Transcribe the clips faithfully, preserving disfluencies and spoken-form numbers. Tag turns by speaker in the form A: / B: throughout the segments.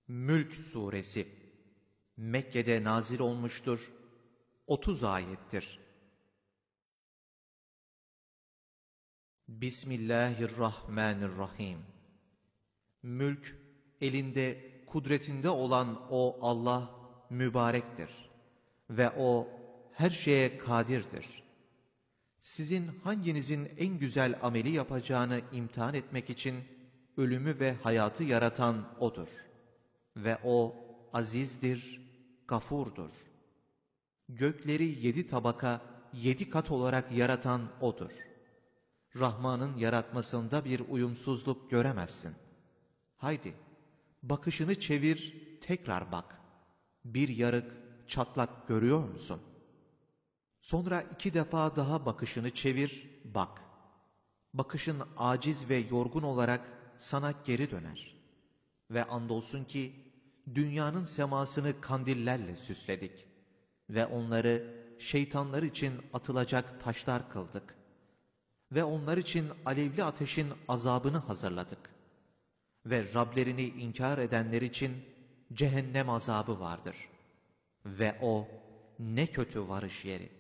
A: Mülk Suresi Mekke'de nazil olmuştur. otuz ayettir. Bismillahirrahmanirrahim. Mülk, elinde, kudretinde olan o Allah mübarektir ve o her şeye kadirdir. Sizin hanginizin en güzel ameli yapacağını imtihan etmek için ölümü ve hayatı yaratan O'dur. Ve O azizdir, gafurdur. Gökleri yedi tabaka, yedi kat olarak yaratan O'dur. Rahman'ın yaratmasında bir uyumsuzluk göremezsin. Haydi, bakışını çevir, tekrar bak. Bir yarık, çatlak görüyor musun? Sonra iki defa daha bakışını çevir, bak. Bakışın aciz ve yorgun olarak sana geri döner. Ve andolsun ki, dünyanın semasını kandillerle süsledik. Ve onları şeytanlar için atılacak taşlar kıldık. Ve onlar için alevli ateşin azabını hazırladık. Ve Rablerini inkar edenler için cehennem azabı vardır. Ve o ne kötü varış yeri.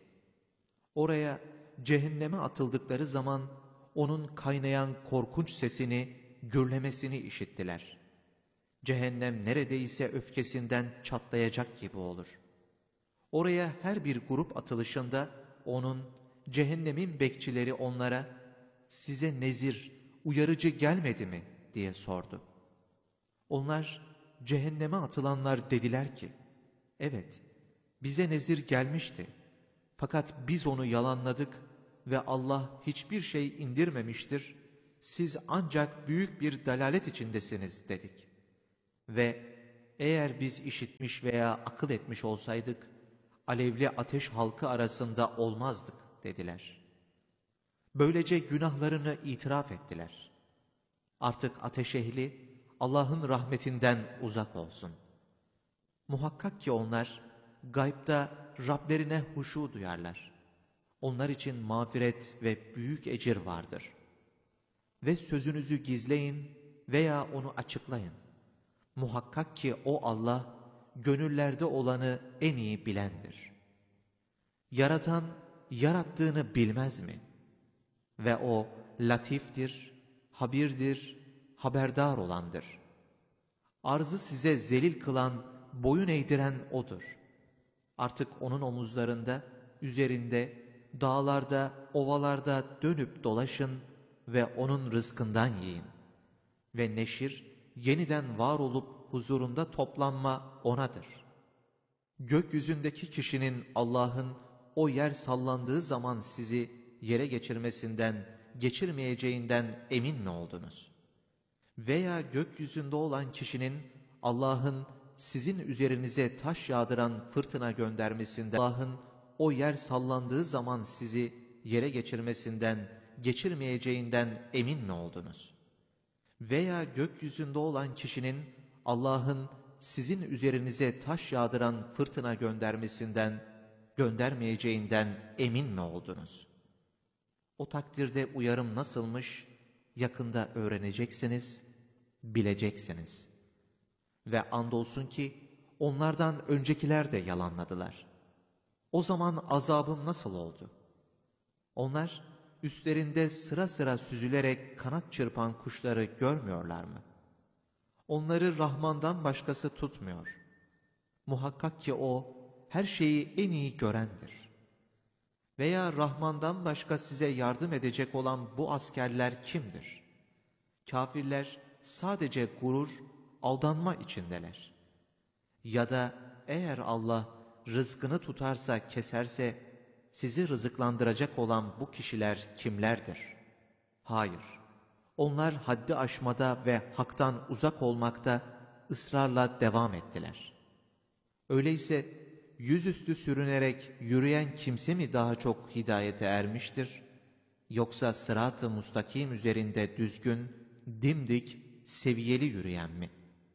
A: Oraya cehenneme atıldıkları zaman onun kaynayan korkunç sesini, gürlemesini işittiler. Cehennem neredeyse öfkesinden çatlayacak gibi olur. Oraya her bir grup atılışında onun, cehennemin bekçileri onlara, size nezir, uyarıcı gelmedi mi diye sordu. Onlar, cehenneme atılanlar dediler ki, evet, bize nezir gelmişti. Fakat biz onu yalanladık ve Allah hiçbir şey indirmemiştir. Siz ancak büyük bir dalalet içindesiniz dedik. Ve eğer biz işitmiş veya akıl etmiş olsaydık, alevli ateş halkı arasında olmazdık dediler. Böylece günahlarını itiraf ettiler. Artık ateş ehli Allah'ın rahmetinden uzak olsun. Muhakkak ki onlar gaybda Rablerine huşu duyarlar. Onlar için mağfiret ve büyük ecir vardır. Ve sözünüzü gizleyin veya onu açıklayın. Muhakkak ki o Allah, gönüllerde olanı en iyi bilendir. Yaratan, yarattığını bilmez mi? Ve o, latiftir, habirdir, haberdar olandır. Arzı size zelil kılan, boyun eğdiren O'dur. Artık O'nun omuzlarında, üzerinde, dağlarda, ovalarda dönüp dolaşın ve O'nun rızkından yiyin. Ve neşir, yeniden var olup huzurunda toplanma O'nadır. Gökyüzündeki kişinin Allah'ın o yer sallandığı zaman sizi yere geçirmesinden, geçirmeyeceğinden emin mi oldunuz? Veya gökyüzünde olan kişinin Allah'ın sizin üzerinize taş yağdıran fırtına göndermesinden, Allah'ın o yer sallandığı zaman sizi yere geçirmesinden, geçirmeyeceğinden emin mi oldunuz? Veya gökyüzünde olan kişinin Allah'ın sizin üzerinize taş yağdıran fırtına göndermesinden, göndermeyeceğinden emin mi oldunuz? O takdirde uyarım nasılmış, yakında öğreneceksiniz, bileceksiniz. Ve andolsun ki onlardan öncekiler de yalanladılar. O zaman azabım nasıl oldu? Onlar üstlerinde sıra sıra süzülerek kanat çırpan kuşları görmüyorlar mı? Onları Rahman'dan başkası tutmuyor. Muhakkak ki O her şeyi en iyi görendir. Veya Rahman'dan başka size yardım edecek olan bu askerler kimdir? Kafirler sadece gurur, aldanma içindeler. Ya da eğer Allah rızkını tutarsa, keserse, sizi rızıklandıracak olan bu kişiler kimlerdir? Hayır, onlar haddi aşmada ve haktan uzak olmakta ısrarla devam ettiler. Öyleyse yüzüstü sürünerek yürüyen kimse mi daha çok hidayete ermiştir? Yoksa sırat-ı mustakim üzerinde düzgün, dimdik, seviyeli yürüyen mi?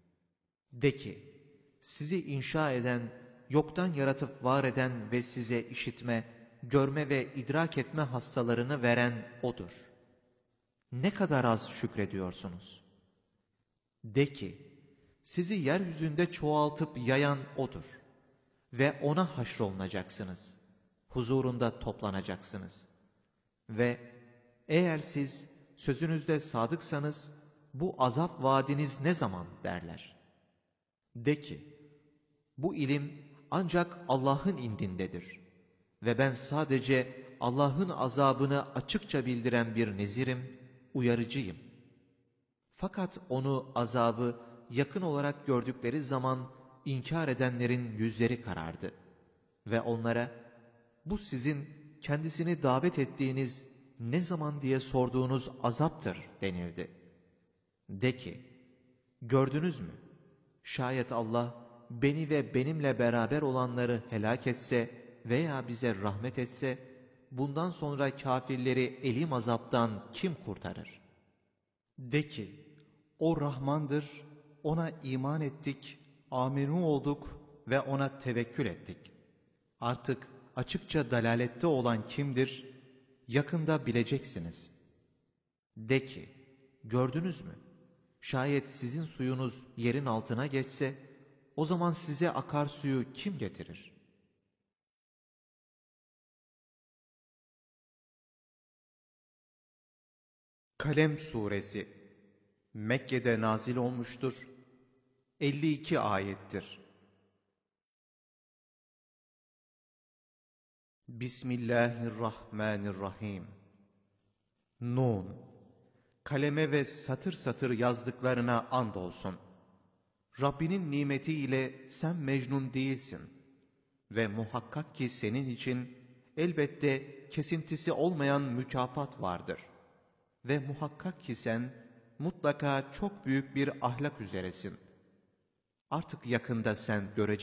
A: De ki, sizi inşa eden, yoktan yaratıp var eden ve size işitme, görme ve idrak etme hastalarını veren O'dur. Ne kadar az şükrediyorsunuz? De ki, sizi yeryüzünde çoğaltıp yayan O'dur. Ve O'na haşrolunacaksınız. Huzurunda toplanacaksınız. Ve eğer siz sözünüzde sadıksanız, bu azap vaadiniz ne zaman derler. De ki, bu ilim ancak Allah'ın indindedir. Ve ben sadece Allah'ın azabını açıkça bildiren bir nezirim, uyarıcıyım. Fakat onu, azabı yakın olarak gördükleri zaman inkar edenlerin yüzleri karardı. Ve onlara, bu sizin kendisini davet ettiğiniz, ne zaman diye sorduğunuz azaptır denildi. De ki, gördünüz mü? Şayet Allah beni ve benimle beraber olanları helak etse veya bize rahmet etse, bundan sonra kafirleri elim azaptan kim kurtarır? De ki, O Rahmandır, O'na iman ettik, âminû olduk ve O'na tevekkül ettik. Artık açıkça dalalette olan kimdir? Yakında bileceksiniz. De ki, gördünüz mü? Şayet sizin suyunuz yerin altına geçse, o zaman size akarsuyu kim getirir? Kalem Suresi Mekke'de nazil olmuştur. elli iki ayettir. Bismillahirrahmanirrahim. Nun. Kaleme ve satır satır yazdıklarına andolsun. Rabbinin nimetiyle sen mecnun değilsin. Ve muhakkak ki senin için elbette kesintisi olmayan mükafat vardır. Ve muhakkak ki sen mutlaka çok büyük bir ahlak üzeresin. Artık yakında sen göreceksin.